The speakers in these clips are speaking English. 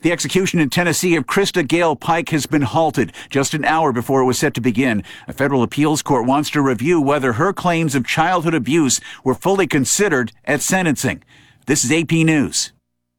The execution in Tennessee of Krista Gale Pike has been halted just an hour before it was set to begin. A federal appeals court wants to review whether her claims of childhood abuse were fully considered at sentencing. This is AP News.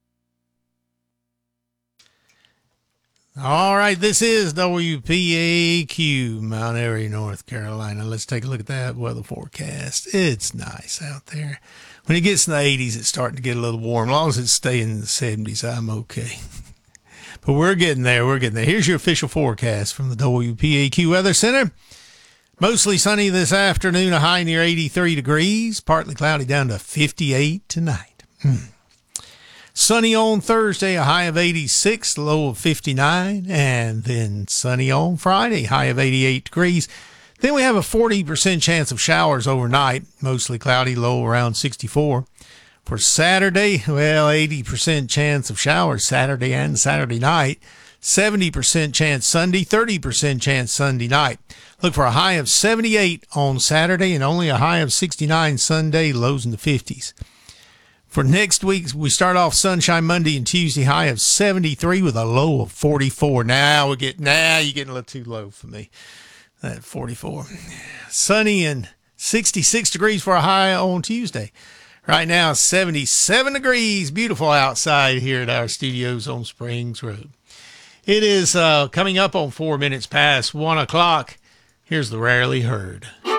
All right, this is WPAQ, Mount Airy, North Carolina. Let's take a look at that weather forecast. It's nice out there. When it gets in the 80s, it's starting to get a little warm. As long as it's staying in the 70s, I'm okay. But we're getting there. Here's your official forecast from the WPAQ Weather Center. Mostly sunny this afternoon, a high near 83 degrees. Partly cloudy down to 58 tonight. Sunny on Thursday, a high of 86, low of 59, and then sunny on Friday, high of 88 degrees. Then we have a 40% chance of showers overnight, mostly cloudy, low around 64. For Saturday, 80% chance of showers Saturday and Saturday night, 70% chance Sunday, 30% chance Sunday night. Look for a high of 78 on Saturday and only a high of 69 Sunday, lows in the 50s. For next week, we start off sunshine Monday and Tuesday, high of 73 with a low of 44. Now you're getting a little too low for me. At 44. Sunny and 66 degrees for a high on Tuesday. Right now, 77 degrees. Beautiful outside here at our studios on Springs Road. It is coming up on 4 minutes past 1 o'clock. Here's the Rarely Heard.